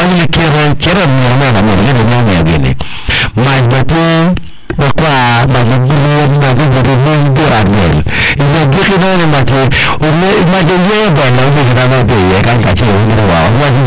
family kera ni mwana mwana ni mwana yagene majbati bakwa majburi majburi duranel ina dikino ni maje yeba na ni kana de kan ka che ni wa wa